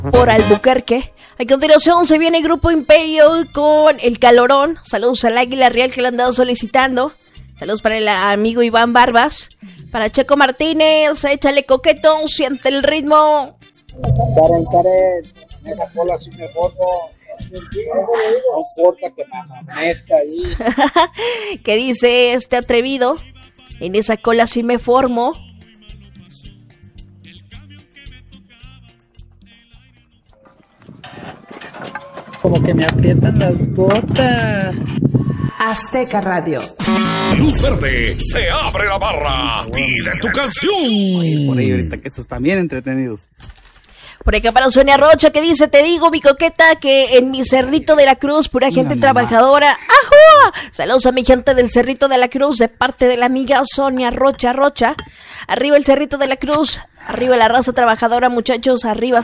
por Albuquerque. A continuación se viene Grupo Imperio con El Calorón. Saludos al Águila Real que le han dado solicitando. Saludos para el amigo Iván Barbas. Para Checo Martínez, échale coqueto, siente el ritmo. Karen, esa cola sí me formo. No importa que me amanezca ahí. ¿Qué dice este atrevido? En esa cola sí me formo. Como que me aprietan las botas. Azteca Radio. Luz verde, se abre la barra. Pide tu canción. Por ahí ahorita que estos están bien entretenidos. Por acá para Sonia Rocha que dice, te digo mi coqueta que en mi Cerrito de la Cruz, pura gente trabajadora. ¡Ajá! Saludos a mi gente del Cerrito de la Cruz de parte de la amiga Sonia Rocha. Arriba el Cerrito de la Cruz, arriba la raza trabajadora, muchachos, arriba